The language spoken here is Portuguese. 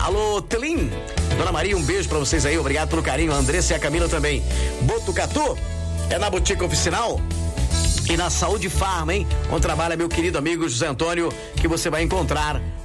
Alô, Telim. Dona Maria, um beijo pra vocês aí, obrigado pelo carinho. A Andressa e a Camila também. Botucatu é na Botica Oficinal e na Saúde Farma, hein? Onde trabalha meu querido amigo José Antônio, que você vai encontrar